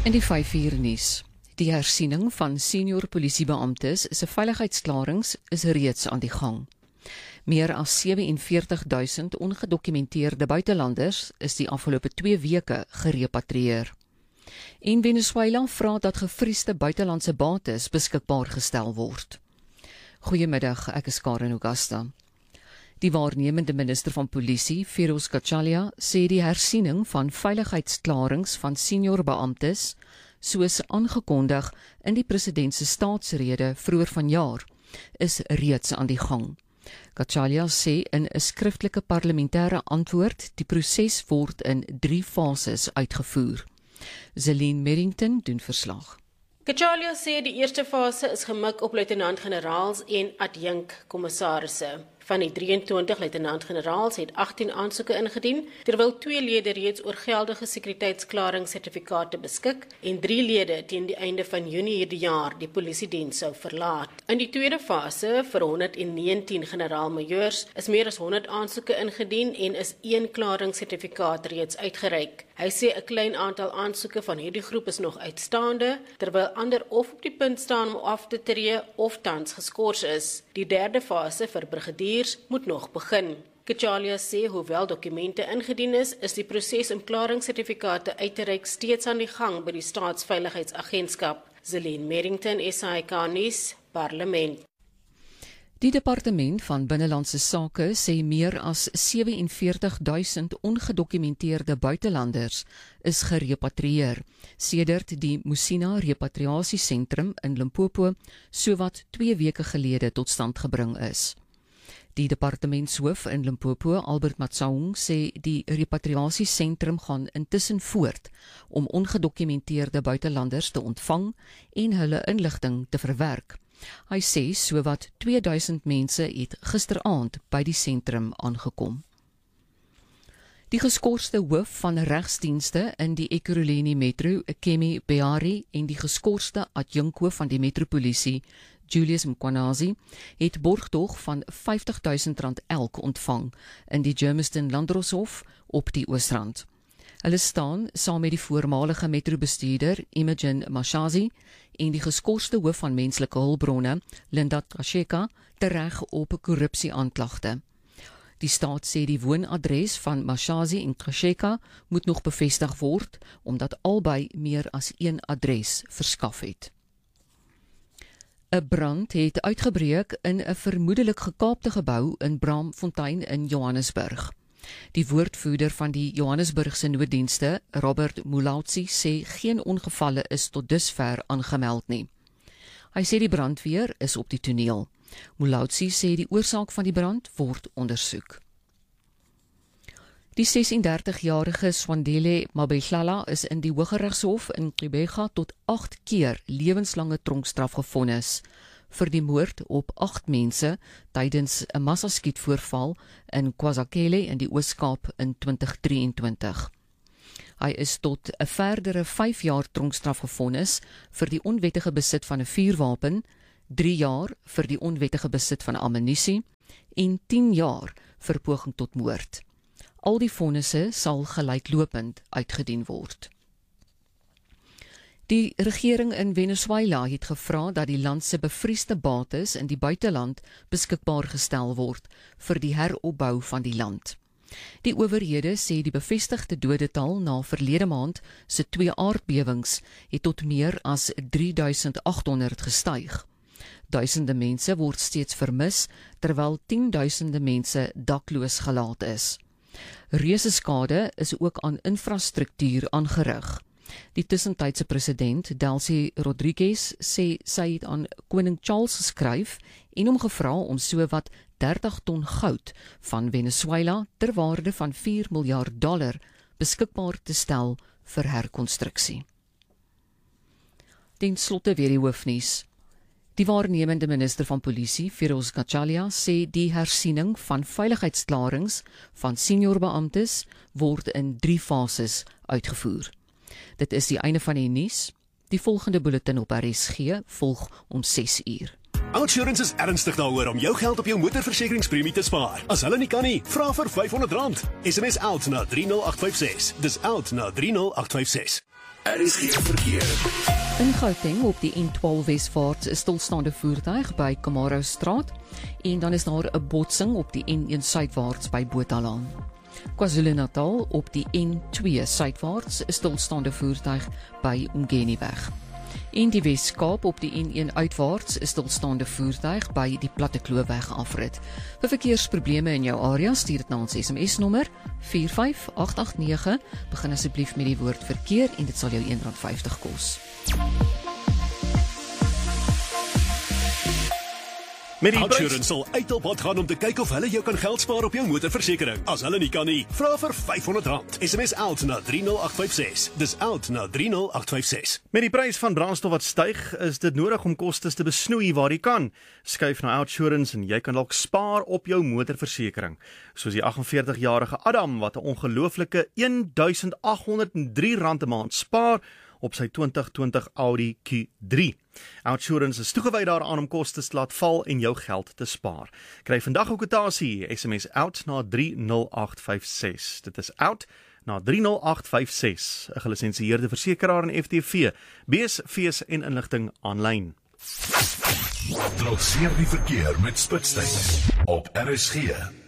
In die 5-uur nuus. Die hersiening van senior polisiebeamptes se veiligheidsklarings is reeds aan die gang. Meer as 47,000 ongedokumenteerde buitelanders is die afgelope 2 weke gerepatrieer. En Venezuela vra dat gevriesde buitelandse bates beskikbaar gestel word. Goeiemiddag, ek is Karen Augusta. Die waarnemende minister van polisie, Feroz Kachalia, sê die hersiening van veiligheidsklarings van senior beamptes, soos aangekondig in die president se staatsrede vroeër vanjaar, is reeds aan die gang. Kachalia sê in 'n skriftelike parlementêre antwoord, die proses word in 3 fases uitgevoer. Zelene Merrington doen verslag. Kachalia sê die eerste fase is gemik op luitenant-generaals en adjunk-kommissarisse. Van die 23 luitenant-generaals het 18 aansoeke ingedien, terwyl 2 lede reeds oor geldige sekuriteitsklaringssertifikate beskik en 3 lede teen die einde van Junie hierdie jaar die polisiediens sou verlaat. In die tweede fase vir 119 generaal-majoors is meer as 100 aansoeke ingedien en is 1 klaringssertifikaat reeds uitgereik. Hy sê 'n klein aantal aansoeke van hierdie groep is nog uitstaande, terwyl ander of op die punt staan om af te tree of tans geskort is. Die derde fase vir brigadiers moet nog begin. Kachalia sê hoewel dokumente ingedien is die proses om klaringssertifikate uit te reik steeds aan die gang by die Staatsveiligheidsagentskap. Zelene Merrington, SAK nuus, Parlement. Die departement van Binnelandse Sake sê meer as 47,000 ongedokumenteerde buitelanders is gerepatrieer, sedert die Musina repatriasiesentrum in Limpopo sowat 2 weke gelede tot stand gebring is. Die departementshoof in Limpopo, Albert Matsaung, sê die repatriasiesentrum gaan intussen voort om ongedokumenteerde buitelanders te ontvang en hulle inligting te verwerk. Hy sê sowat 2000 mense het gisteraand by die sentrum aangekom. Die geskorste hoof van regsdienste in die Ekurhuleni Metro, Kemi Behari, en die geskorste adjunkhoof van die metropolisie, Julius Mkwanazi, het borgtog van R50.000 elk ontvang in die Germiston Landdroshof op die Oosrand. Hulle staan saam met die voormalige metrobestuurder Imogen Mashazi en die geskorste hoof van menslike hulpbronne, Linda Kasheka, tereg op korrupsieaanklagte. Die staat sê die woonadres van Mashazi en Kasheka moet nog bevestig word, omdat albei meer as 1 adres verskaf het. 'n Brand het uitgebreek in 'n vermoedelik gekaapte gebou in Braamfontein in Johannesburg. Die woordvoerder van die Johannesburgse nooddienste, Robert Mulaudzi, sê geen ongevalle is tot dusver aangemeld nie. Hy sê die brandweer is op die toneel. Mulaudzi sê die oorsaak van die brand word ondersoek. Die 36-jarige Swandile Mabehlala is in die Hooggeregshof in Gqeberha tot 8 keer lewenslange tronkstraf gevonnis vir die moord op 8 mense tydens 'n massaskietvoorval in KwaZulu in die Oos-Kaap in 2023. Hy is tot 'n verdere 5 jaar tronkstraf gevonnis vir die onwettige besit van 'n vuurwapen, 3 jaar vir die onwettige besit van ammunisie en 10 jaar vir poging tot moord. Al die vonnisse sal gelyklopend uitgedien word. Die regering in Venezuela het gevra dat die land se bevriesde bates in die buiteland beskikbaar gestel word vir die heropbou van die land. Die owerhede sê die bevestigde dodetal na verlede maand se 2 aardbewings het tot meer as 3800 gestyg. Duisende mense word steeds vermis, terwyl 10.000 mense dakloos gelaat is. Reuse skade is ook aan infrastruktuur aangerig. Die tussentydse president, Delcy Rodriguez, sê sy het aan koning Charles geskryf en hom gevra om sowat 30 ton goud van Venezuela ter waarde van $4 miljard beskikbaar te stel vir herkonstruksie. Ten slotte weer die hoofnuus. Die waarnemende minister van polisie, Feroz Kachalia, sê die hersiening van veiligheidsklarings van senior beamptes word in 3 fases uitgevoer. Dit is die einde van die nuus. Die volgende bulletin op RSG volg om 6 uur. OUTsurance is ernstig daaroor om jou geld op jou motorversekeringspremie te spaar. As hulle nie kan nie, vra vir R500. SMS OUT na 30856. Dis OUT na 30856. Is geen verkeer. In Gauteng op die N12 Wesvaart is stilstaande voertuig by Kamaro Straat en dan is daar 'n botsing op die N1 suidwaarts by Bothalaan. KwaZulu-Natal op die N2 suidwaarts is stilstaande voertuig by Umgeniweg. En die Wes-Kaap op die N1 uitwaarts is stilstaande voertuig by die Platte Kloofweg afrit. Vir verkeersprobleme in jou area stuur dit na ons SMS-nommer 45889. Begin asseblief met die woord verkeer en dit sal jou R1.50 kos. OUTsurance sal uit op pad gaan om te kyk of hulle jou kan geld spaar op jou motorversekering. As hulle nie kan nie, vra vir R500. SMS OUT na 30856. Dis OUT na 30856. Met die prys van brandstof wat styg, is dit nodig om kostes te besnoei waar jy kan. Skuif na OUTsurance en jy kan dalk spaar op jou motorversekering. Soos die 48-jarige Adam wat 'n ongelooflike R1,803 'n maand spaar op sy 2020 Audi Q3. OUTsurance is toegewy daaraan om kostes te laat val en jou geld te spaar. Kry vandag ook 'n kwotasie, SMS OUT na 30856. Dit is OUT na 30856, 'n gelisensieerde versekeraar in FTV, bees, fees en inligting aanlyn. Trotseer die verkeer met Spitstyd op RSG.